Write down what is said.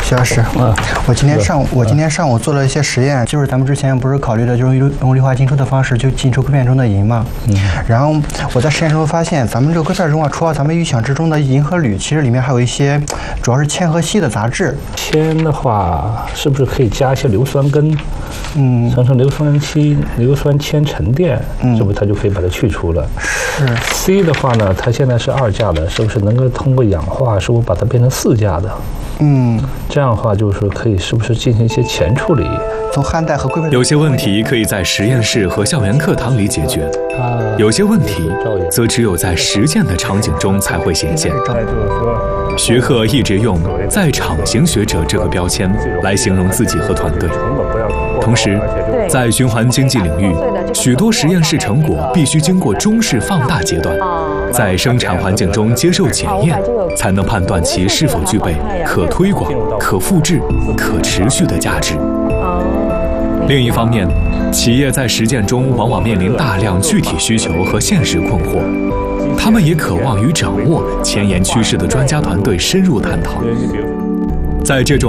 徐老师，我今天上午做了一些实验，就是咱们之前不是考虑的就是用氯化进出的方式就进出硅片中的银嘛。然后我在实验中发现，咱们这个硅片中啊，除了咱们预想之中的银和铝，其实里面还有一些主要是铅和锡的杂质。 铅的话，是不是可以加一些硫酸根？生成硫酸铅沉淀，是不是它就可以把它去除了？ 是。 C 的话呢，它现在是2价的，是不是能够通过氧化，是不是把它变成4价的？这样的话就是可以，是不是进行一些前处理？ 从汉代和硅片。 有些问题可以在实验室和校园课堂里解决，有些问题则只有在实践的场景中才会显现。徐鹤一直用“在场型学者”这个标签来形容自己和团队。同时，在循环经济领域，许多实验室成果必须经过中式放大阶段，在生产环境中接受检验，才能判断其是否具备可推广、可复制、可持续的价值。另一方面，企业在实践中往往面临大量具体需求和现实困惑，他们也渴望与掌握前沿趋势的专家团队深入探讨。在这种